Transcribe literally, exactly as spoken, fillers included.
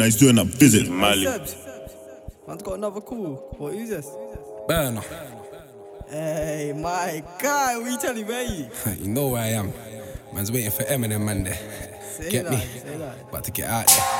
he's doing a visit. Mali. Sebs, man's got another call. What is this? Burner. Hey, my guy, what you telling me? You know where I am. Man's waiting for Eminem, man. There. Say Get that, me. say that. About to get out there.